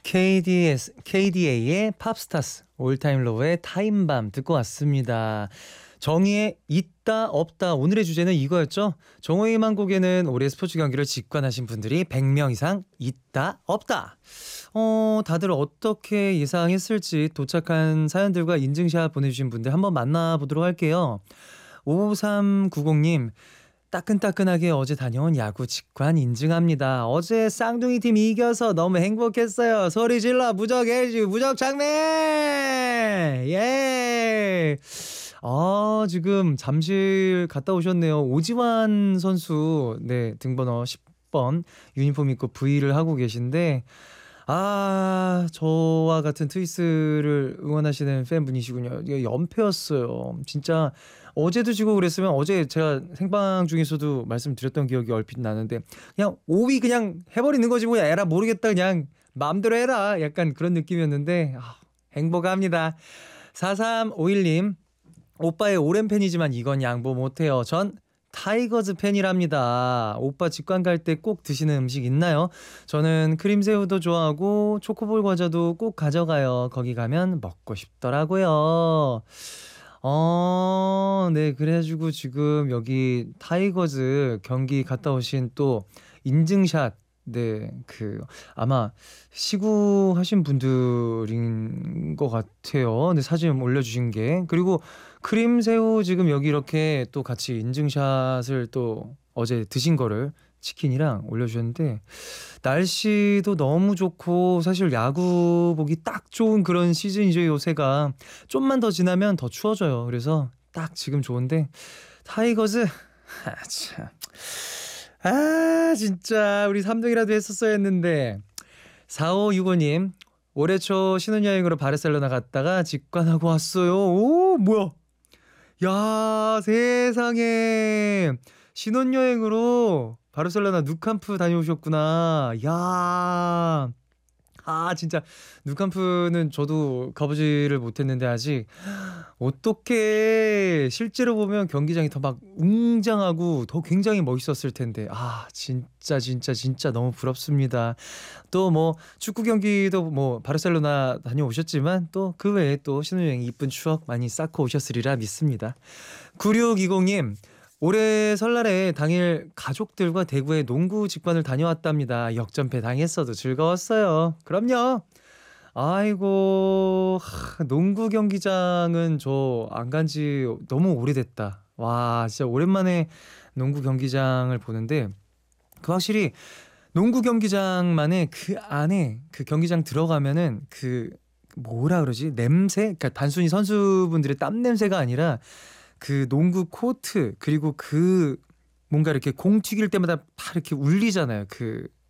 KDA의 팝스타스, 올타임 로우의 타임밤 듣고 왔습니다. 정의의 있다 없다, 오늘의 주제는 이거였죠. 정호의 희망곡에는 올해 스포츠 경기를 직관하신 분들이 100명 이상 있다 없다. 다들 어떻게 예상했을지 도착한 사연들과 인증샷 보내주신 분들 한번 만나보도록 할게요. 5390님, 따끈따끈하게 어제 다녀온 야구 직관 인증합니다. 어제 쌍둥이 팀 이겨서 너무 행복했어요. 소리 질러 무적 LG 무적 장면. 예. 지금 잠실 갔다 오셨네요. 오지환 선수, 네, 등번호 10번 유니폼 입고 V를 하고 계신데, 저와 같은 트위스를 응원하시는 팬분이시군요. 이게 연패였어요. 진짜 어제도 지고 그랬으면, 어제 제가 생방 중에서도 말씀드렸던 기억이 얼핏 나는데, 그냥 5위 그냥 해버리는 거지 뭐, 에라 모르겠다 그냥 마음대로 해라, 약간 그런 느낌이었는데 행복합니다. 4351님, 오빠의 오랜 팬이지만 이건 양보 못해요. 전 타이거즈 팬이랍니다. 오빠 직관 갈 때 꼭 드시는 음식 있나요? 저는 크림새우도 좋아하고 초코볼 과자도 꼭 가져가요. 거기 가면 먹고 싶더라고요. 네, 그래가지고 지금 여기 타이거즈 경기 갔다 오신 또 인증샷, 네, 아마 시구하신 분들인 것 같아요. 네, 사진 올려주신 게. 그리고 크림새우 지금 여기 이렇게 또 같이 인증샷을 또 어제 드신 거를 치킨이랑 올려주셨는데, 날씨도 너무 좋고 사실 야구 보기 딱 좋은 그런 시즌이죠. 요새가 좀만 더 지나면 더 추워져요. 그래서 딱 지금 좋은데, 타이거즈 참. 진짜 우리 3등이라도 했었어야 했는데. 4565님, 올해 초 신혼여행으로 바르셀로나 갔다가 직관하고 왔어요. 오, 뭐야, 야, 세상에, 신혼여행으로 바르셀로나 누캄프 다녀오셨구나. 야, 진짜 누캄프는 저도 가보지를 못했는데 아직. 어떻게 실제로 보면 경기장이 더 막 웅장하고 더 굉장히 멋있었을 텐데, 진짜 진짜 진짜 너무 부럽습니다. 또 뭐 축구 경기도 뭐 바르셀로나 다녀오셨지만 또 그 외에 또 신혼여행 이쁜 추억 많이 쌓고 오셨으리라 믿습니다. 9620님, 올해 설날에 당일 가족들과 대구에 농구 직관을 다녀왔답니다. 역전패 당했어도 즐거웠어요. 그럼요. 아이고, 농구 경기장은 저 안 간지 너무 오래됐다. 와, 진짜 오랜만에 농구 경기장을 보는데, 그 확실히 농구 경기장만의 그 안에, 그 경기장 들어가면은 뭐라 그러지? 냄새? 그러니까 단순히 선수분들의 땀 냄새가 아니라 그 농구 코트, 그리고 뭔가 이렇게 공 튀길 때마다 다 이렇게 울리잖아요.